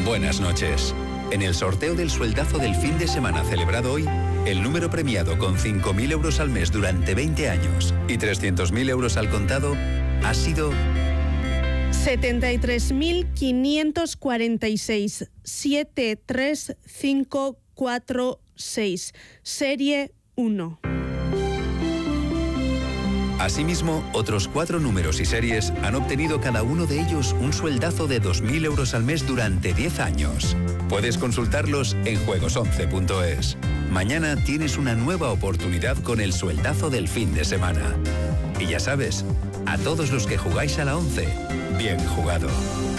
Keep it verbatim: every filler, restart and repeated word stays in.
Buenas noches. En el sorteo del sueldazo del fin de semana celebrado hoy, el número premiado con cinco mil euros al mes durante veinte años y trescientos mil euros al contado ha sido setenta y tres mil quinientos cuarenta y seis, siete tres cinco cuatro seis, serie uno. Asimismo, otros cuatro números y series han obtenido cada uno de ellos un sueldazo de dos mil euros al mes durante diez años. Puedes consultarlos en juegos once punto es. Mañana tienes una nueva oportunidad con el sueldazo del fin de semana. Y ya sabes, a todos los que jugáis a la once, bien jugado.